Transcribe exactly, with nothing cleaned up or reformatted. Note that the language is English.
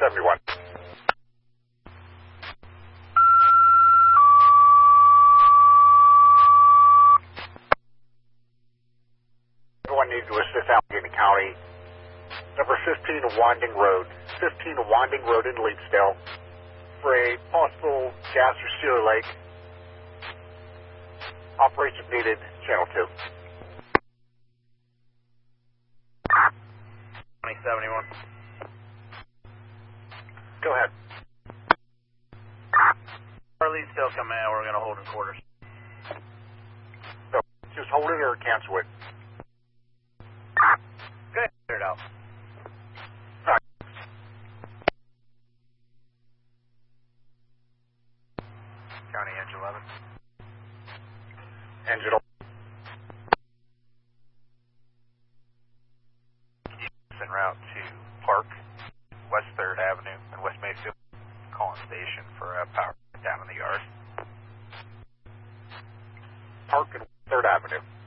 seventy-one. Everyone needs to assist Allegheny County. Number fifteen Winding Road. fifteen Winding Road in Leedsdale for a possible gas or sewer leak. Operation needed, channel two. twenty seventy-one. Go ahead. Our lead's still coming out. We're going to hold in quarters. So, just hold it or cancel it. Go ahead, clear it out. All right. County Engine eleven. Engine En route to Park, West third Avenue, and West Mayfield. Calling station for uh, power down in the yard. Park and third Avenue.